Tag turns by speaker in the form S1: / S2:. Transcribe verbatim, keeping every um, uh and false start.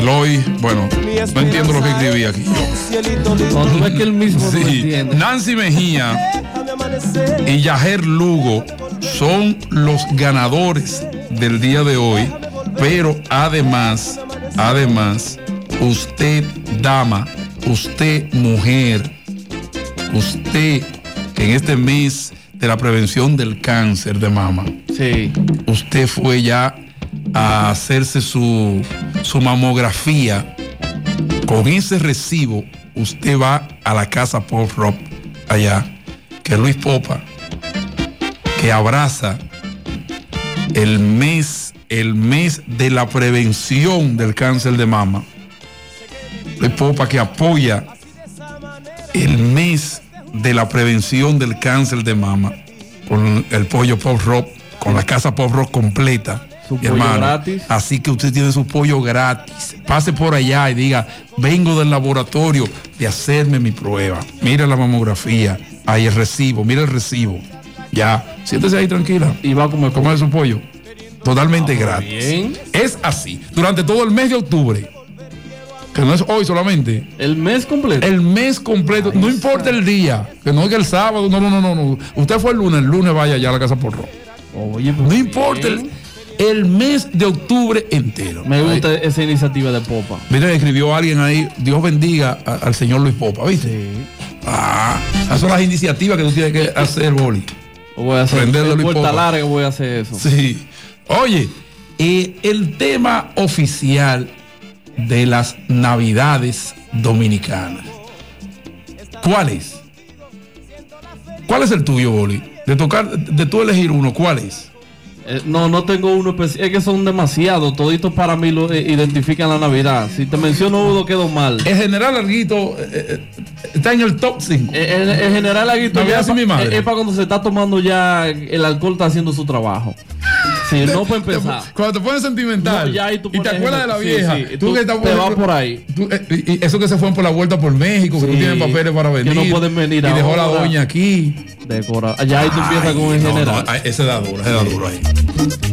S1: Eloy, bueno, no entiendo lo que escribí aquí.
S2: Cuando tú ves que él mismo
S1: sí.
S2: no entiende.
S1: Nancy Mejía y Yajer Lugo son los ganadores del día de hoy, pero además, además, usted, dama, usted, mujer, usted, en este mes de la prevención del cáncer de mama,
S2: sí.
S1: usted fue ya a hacerse su, su mamografía. Con ese recibo, usted va a la casa Paul Rob, allá, que Luis Popa, que abraza el mes, el mes de la prevención del cáncer de mama. Luis Popa, que apoya el mes de la prevención del cáncer de mama con el pollo Paul Rob, con la casa Paul Rob completa.
S2: Su pollo
S1: hermano,
S2: gratis.
S1: Así que usted tiene su pollo gratis. Pase por allá y diga, vengo del laboratorio de hacerme mi prueba. Mira la mamografía, ahí el recibo, mira el recibo. Ya, siéntese ahí tranquila.
S2: Y va a comer,
S1: comer su pollo. Totalmente
S2: ah,
S1: gratis.
S2: Bien.
S1: Es así, durante todo el mes de octubre. Que no es hoy solamente.
S2: El mes completo.
S1: El mes completo. Ay, no importa el día. Que no es que el sábado. No, no, no, no. no. Usted fue el lunes. El lunes vaya allá a la casa Porro.
S2: Oye, pues
S1: no importa el, el mes de octubre entero.
S2: Me gusta
S1: ahí,
S2: esa iniciativa de Popa.
S1: Mira, escribió alguien ahí. Dios bendiga a, al señor Luis Popa. ¿Viste?
S2: Sí.
S1: Ah, esas son las iniciativas que tú tienes que hacer, Boli.
S2: Voy a hacer
S1: en
S2: puerta larga. Voy a hacer eso.
S1: Sí. Oye, eh, el tema oficial de las Navidades dominicanas. ¿Cuál es? ¿Cuál es el tuyo, Boli? De tocar, de tú elegir uno, ¿cuál es?
S2: Eh, no, no tengo uno especial. Es que son demasiados. Toditos para mí lo eh, identifican la Navidad. Si te menciono uno, quedo mal.
S1: El general Larguito eh, está en el top cinco.
S2: Eh, el, el general Larguito
S1: ya
S2: es,
S1: mi madre.
S2: es, es para cuando se está tomando ya el alcohol, está haciendo su trabajo. Sí, no puede empezar.
S1: Cuando te pones sentimental
S2: no, ya, y, tú
S1: y te acuerdas de la vieja,
S2: sí, sí.
S1: tú,
S2: tú
S1: que estás
S2: te vas por ahí.
S1: Tú, eh, y eso que se fueron por la vuelta por México, sí, que no tienen papeles para venir.
S2: Que no pueden venir
S1: y
S2: ahora.
S1: dejó la doña aquí.
S2: Decora. Allá ahí tú empiezas con el
S1: no,
S2: general.
S1: No, ese da duro, ese da duro ahí.